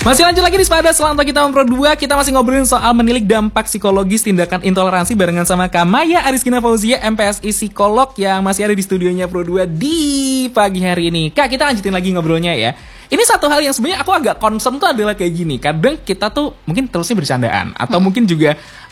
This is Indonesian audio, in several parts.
Masih lanjut lagi di Sepada Selama kita Pro 2. Kita masih ngobrolin soal menilik dampak psikologis tindakan intoleransi barengan sama Kak Maya Arizkina Fauzia, MPSI psikolog yang masih ada di studionya Pro 2 di pagi hari ini. Kak, kita lanjutin lagi ngobrolnya ya. Ini satu hal yang sebenarnya aku agak concern tuh adalah kayak gini. Kadang kita tuh mungkin terusnya bercandaan atau mungkin juga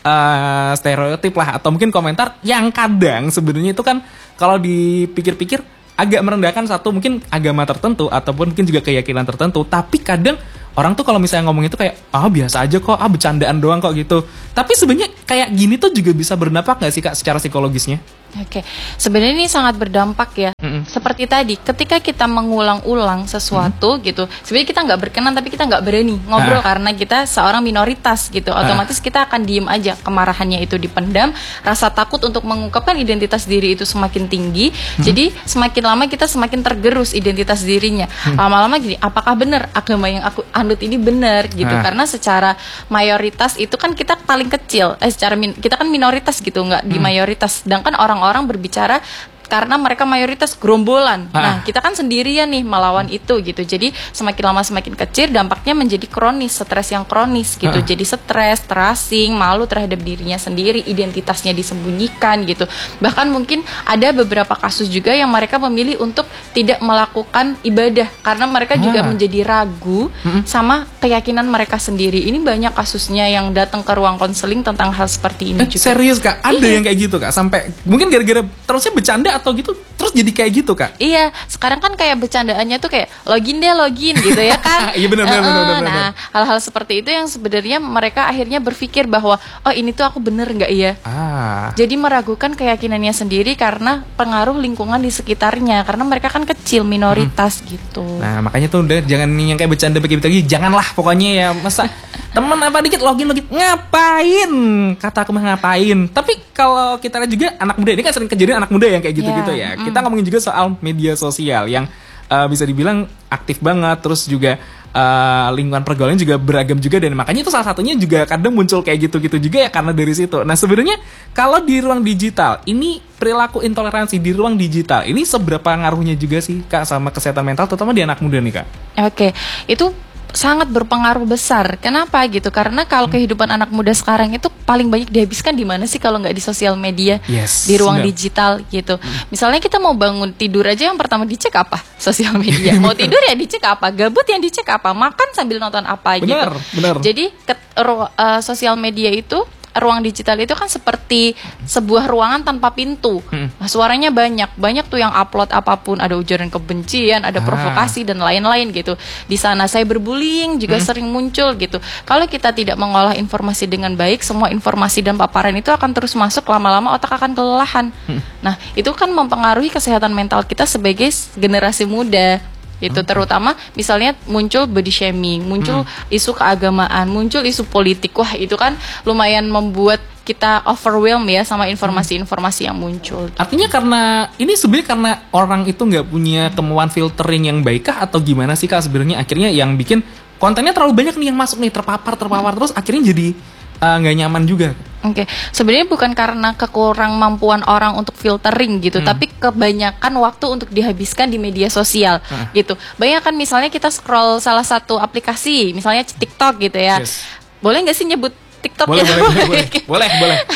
stereotip lah, atau mungkin komentar yang kadang sebenarnya itu kan kalau dipikir-pikir agak merendahkan satu mungkin agama tertentu ataupun mungkin juga keyakinan tertentu. Tapi kadang orang tuh kalau misalnya ngomong itu kayak biasa aja kok, bercandaan doang kok gitu. Tapi sebenarnya kayak gini tuh juga bisa berdampak nggak sih Kak secara psikologisnya? Oke, sebenarnya ini sangat berdampak ya. Seperti tadi, ketika kita mengulang-ulang sesuatu gitu, sebenarnya kita nggak berkenan tapi kita nggak berani ngobrol karena kita seorang minoritas gitu. Otomatis kita akan diem aja, kemarahannya itu dipendam, rasa takut untuk mengungkapkan identitas diri itu semakin tinggi. Jadi semakin lama kita semakin tergerus identitas dirinya. Lama-lama gini, apakah benar agama yang aku anut ini benar gitu? Karena secara mayoritas itu kan kita paling kecil. Kita kan minoritas gitu, nggak di mayoritas. Sedangkan orang berbicara karena mereka mayoritas gerombolan. Nah, kita kan sendirian nih melawan itu gitu. Jadi semakin lama semakin kecil, dampaknya menjadi kronis, stres yang kronis gitu. Jadi stres, terasing, malu terhadap dirinya sendiri, identitasnya disembunyikan gitu. Bahkan mungkin ada beberapa kasus juga yang mereka memilih untuk tidak melakukan ibadah karena mereka juga menjadi ragu sama keyakinan mereka sendiri. Ini banyak kasusnya yang datang ke ruang konseling tentang hal seperti ini juga. Serius Kak? Ada yang kayak gitu Kak? Sampai mungkin gara-gara terusnya bercanda atau gitu terus jadi kayak gitu Kak? Iya, sekarang kan kayak bercandaannya tuh kayak login gitu ya kan. Iya benar. Nah, hal-hal seperti itu yang sebenarnya mereka akhirnya berpikir bahwa ini tuh aku bener nggak ya? Jadi meragukan keyakinannya sendiri karena pengaruh lingkungan di sekitarnya, karena mereka kan kecil, minoritas gitu. Nah, makanya tuh udah jangan yang kayak bercanda begitu lagi, janganlah pokoknya ya. Masa teman apa dikit login ngapain? Kata aku mah ngapain? Tapi kalau kita lihat juga anak muda ini kan sering kejadian anak muda yang kayak gitu-gitu ya. Kita ngomongin juga soal media sosial yang bisa dibilang aktif banget, terus juga lingkungan pergaulan juga beragam juga, dan makanya itu salah satunya juga kadang muncul kayak gitu-gitu juga ya karena dari situ. Nah, sebenarnya kalau di ruang digital ini perilaku intoleransi di ruang digital ini seberapa ngaruhnya juga sih Kak sama kesehatan mental terutama di anak muda nih Kak? Oke, itu sangat berpengaruh besar. Kenapa gitu? Karena kalau kehidupan anak muda sekarang itu paling banyak dihabiskan di mana sih kalau nggak di sosial media, di ruang digital gitu. Misalnya kita mau bangun tidur aja yang pertama dicek apa? Sosial media. Mau tidur ya dicek apa? Gabut yang dicek apa? Makan sambil nonton apa gitu. Benar. Jadi sosial media itu, ruang digital itu kan seperti sebuah ruangan tanpa pintu. Nah, suaranya banyak tuh yang upload apapun, ada ujaran kebencian, ada provokasi dan lain-lain gitu. Di sana cyberbullying juga sering muncul gitu. Kalau kita tidak mengolah informasi dengan baik, semua informasi dan paparan itu akan terus masuk, lama-lama otak akan kelelahan. Nah, itu kan mempengaruhi kesehatan mental kita sebagai generasi muda. Itu terutama misalnya muncul body shaming, muncul isu keagamaan, muncul isu politik. Wah, itu kan lumayan membuat kita overwhelmed ya sama informasi-informasi yang muncul. Artinya karena ini sebenarnya karena orang itu nggak punya kemampuan filtering yang baik kah atau gimana sih Kak sebenarnya akhirnya yang bikin kontennya terlalu banyak nih yang masuk nih, terpapar terus akhirnya jadi nggak nyaman juga. Oke, sebenarnya bukan karena kekurang mampuan orang untuk filtering gitu, tapi kebanyakan waktu untuk dihabiskan di media sosial gitu. Bayangkan misalnya kita scroll salah satu aplikasi, misalnya TikTok gitu ya. Boleh nggak sih nyebut TikTok? Boleh.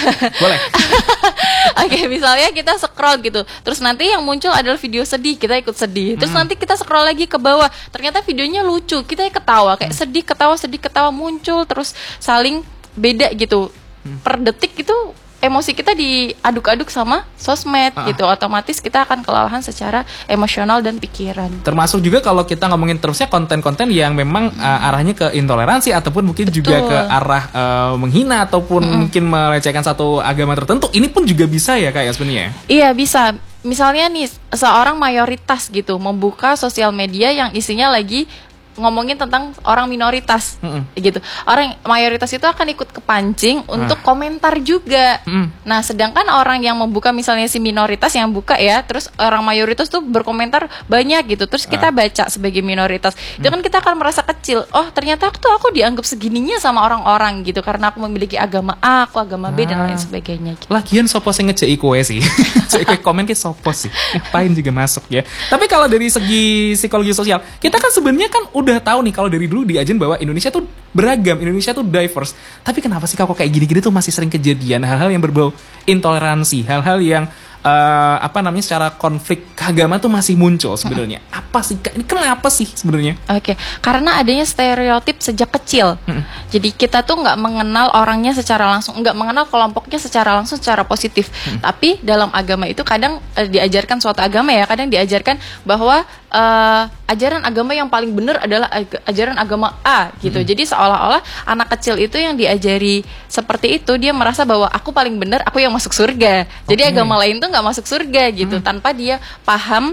Oke, misalnya kita scroll gitu, terus nanti yang muncul adalah video sedih, kita ikut sedih. Terus nanti kita scroll lagi ke bawah, ternyata videonya lucu, kita ketawa, kayak sedih ketawa muncul, terus saling beda gitu. Per detik itu emosi kita diaduk-aduk sama sosmed gitu. Otomatis kita akan kelelahan secara emosional dan pikiran. Termasuk juga kalau kita ngomongin terusnya konten-konten yang memang arahnya ke intoleransi ataupun mungkin juga ke arah menghina ataupun mungkin melecehkan satu agama tertentu. Ini pun juga bisa ya Kak ya sebenarnya? Iya, bisa. Misalnya nih seorang mayoritas gitu membuka sosial media yang isinya lagi ngomongin tentang orang minoritas gitu. Orang mayoritas itu akan ikut kepancing untuk komentar juga. Nah, sedangkan orang yang membuka, misalnya si minoritas yang buka ya, terus orang mayoritas tuh berkomentar banyak gitu. Terus kita baca sebagai minoritas, itu kan kita akan merasa kecil. Oh, ternyata aku dianggap segininya sama orang-orang gitu karena aku memiliki agama A, aku agama B dan lain sebagainya gitu. Lagian sopo sing ngejeki kowe sih. Cek komen ki sopo sih. Ngapain juga masuk ya. Tapi kalau dari segi psikologi sosial, kita kan sebenarnya kan udah tahu nih kalau dari dulu diajarin bahwa Indonesia tuh beragam, Indonesia tuh diverse. Tapi kenapa sih kok kayak gini-gini tuh masih sering kejadian hal-hal yang berbau intoleransi, hal-hal yang secara konflik agama tuh masih muncul sebenarnya. Apa sih Kak? Ini kenapa sih sebenarnya? Oke, karena adanya stereotip sejak kecil. Jadi kita tuh nggak mengenal orangnya secara langsung, nggak mengenal kelompoknya secara langsung, secara positif. Tapi dalam agama itu kadang diajarkan suatu agama ya, kadang diajarkan bahwa ajaran agama yang paling benar adalah ajaran agama A gitu. Jadi seolah-olah anak kecil itu yang diajari seperti itu, dia merasa bahwa aku paling benar, aku yang masuk surga. Jadi agama lain tuh nggak masuk surga gitu, tanpa dia paham